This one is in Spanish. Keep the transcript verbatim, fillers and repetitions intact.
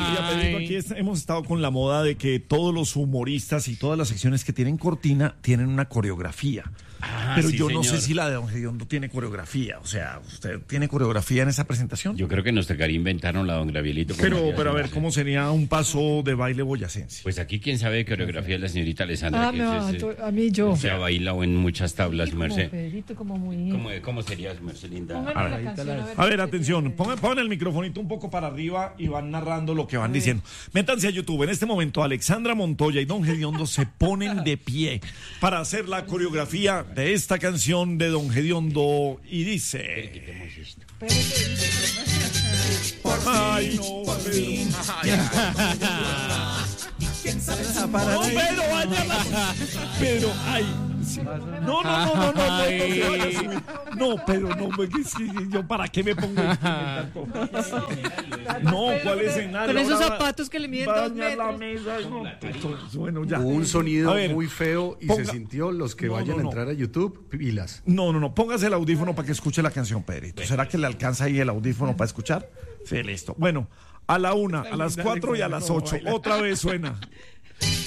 Oiga, Pedrito, aquí es- hemos estado con la moda de que todos los humoristas y todas las secciones que tienen cortina tienen una coreografía. Ah, Pero sí, yo no señor. sé si la de Don Gediondo tiene coreografía. O sea, ¿usted tiene coreografía en esa presentación? Yo creo que nos tocaría inventarnos la don Gabrielito. con pero, María pero a ver, Alejandra. ¿cómo sería un paso de baile boyacense? Pues aquí quién sabe de coreografía es la señorita Alessandra. Ah, que me es, va, es, to- a mí yo. O sea, baila o en muchas tablas, Como Merced. Pedrito, como muy... ¿Cómo, ¿Cómo sería, Merced linda? Póngame la canción, a ver. A ver, atención, pongan, pongan el microfonito un poco para arriba y van narrando lo que van diciendo. Métanse a YouTube. En este momento, Alexandra Montoya y Don Gediondo se ponen de pie para hacer la coreografía de esta canción de Don Gediondo y dice... Ay, no, Pedro. No, Pedro, vaya. Pedro, ay. sí. No, no, no, no, no, no, no, se vaya a subir. No, Pedro, no, porque sí, yo para qué me pongo a instrumentar con- No, ¿cuál escenario? Con esos Ahora zapatos que le miden dos baña la metros. mesa, no, pues, bueno, ya. Hubo un sonido A ver, muy feo y ponga- se sintió los que No, vayan no, no. a entrar a YouTube, pilas. No, no, no, póngase el audífono para que escuche la canción, Pedrito. ¿Será que le alcanza ahí el audífono para escuchar? Sí, listo. Bueno, a la una, a las cuatro y a las ocho, otra vez suena.